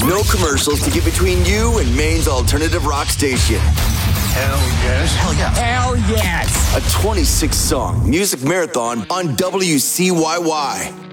No commercials to get between you and Maine's alternative rock station. Hell yes. Hell yeah. Hell yes. A 26-song music marathon on WCYY.